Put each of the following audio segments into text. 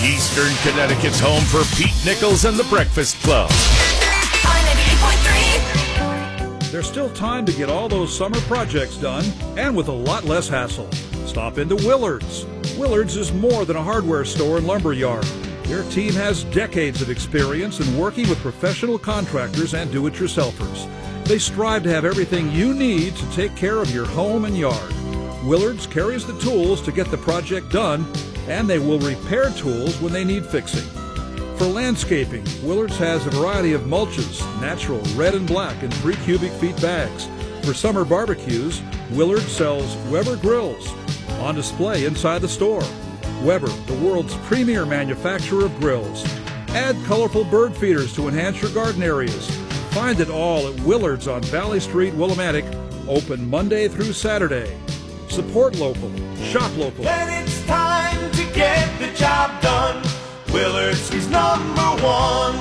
Eastern Connecticut's home for Pete Nichols and the Breakfast Club. On 98.3. There's still time to get all those summer projects done, and with a lot less hassle. Stop into Willard's. Willard's is more than a hardware store and lumber yard. Their team has decades of experience in working with professional contractors and do-it-yourselfers. They strive to have everything you need to take care of your home and yard. Willard's carries the tools to get the project done, and they will repair tools when they need fixing. For landscaping, Willard's has a variety of mulches, natural, red and black, in 3 cubic feet bags. For summer barbecues, Willard sells Weber grills on display inside the store. Weber, the world's premier manufacturer of grills. Add colorful bird feeders to enhance your garden areas. Find it all at Willard's on Valley Street, Willimantic, open Monday through Saturday. Support local, shop local. When it's time to get the job done, Willard's is #1.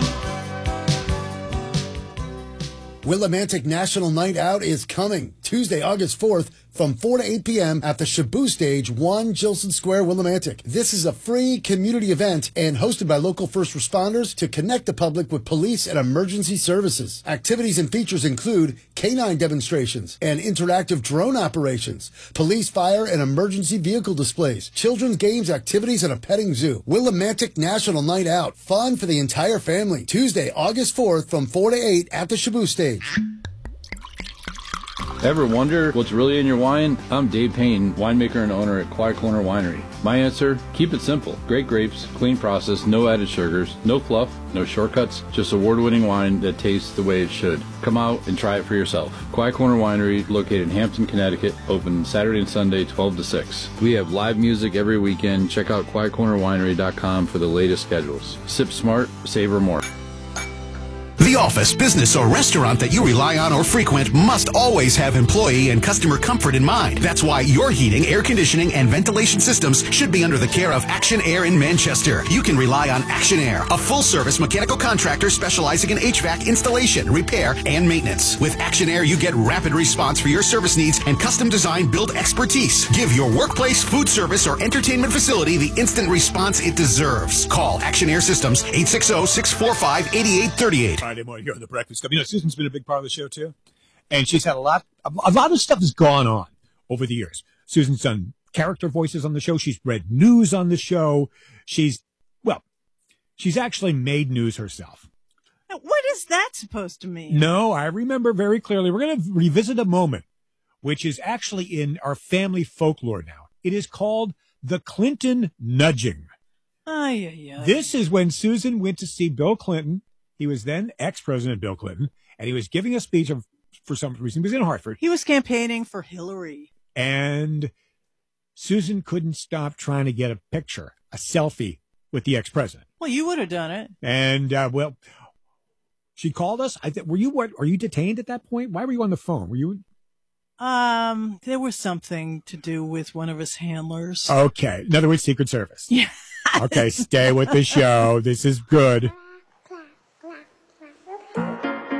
Willimantic National Night Out is coming Tuesday, August 4th from 4 to 8 p.m. at the Shaboo Stage, 1 Gilson Square, Willimantic. This is a free community event and hosted by local first responders to connect the public with police and emergency services. Activities and features include canine demonstrations and interactive drone operations, police, fire, and emergency vehicle displays, children's games, activities, and a petting zoo. Willimantic National Night Out. Fun for the entire family. Tuesday, August 4th from 4 to 8 at the Shaboo Stage. Ever wonder what's really in your wine? I'm Dave Payne, winemaker and owner at Quiet Corner Winery. My answer? Keep it simple. Great grapes, clean process, no added sugars, no fluff, no shortcuts, just award-winning wine that tastes the way it should. Come out and try it for yourself. Quiet Corner Winery, located in Hampton, Connecticut, open Saturday and Sunday, 12 to 6. We have live music every weekend. Check out quietcornerwinery.com for the latest schedules. Sip smart, savor more. The office, business, or restaurant that you rely on or frequent must always have employee and customer comfort in mind. That's why your heating, air conditioning, and ventilation systems should be under the care of Action Air in Manchester. You can rely on Action Air, a full-service mechanical contractor specializing in HVAC installation, repair, and maintenance. With Action Air, you get rapid response for your service needs and custom design build expertise. Give your workplace, food service, or entertainment facility the instant response it deserves. Call Action Air Systems, 860-645-8838. Friday morning here on The Breakfast Club. You know, Susan's been a big part of the show, too. And she's had a lot of stuff has gone on over the years. Susan's done character voices on the show. She's read news on the show. She's actually made news herself. What is that supposed to mean? No, I remember very clearly. We're going to revisit a moment, which is actually in our family folklore now. It is called the Clinton nudging. This is when Susan went to see Bill Clinton. He was then ex-President Bill Clinton, and he was giving a speech for some reason. He was in Hartford. He was campaigning for Hillary. And Susan couldn't stop trying to get a picture, a selfie with the ex-president. Well, you would have done it. And, she called us. Are you detained at that point? Why were you on the phone? Were you? There was something to do with one of his handlers. Okay. In other words, Secret Service. Yeah. Okay, stay with the show. This is good.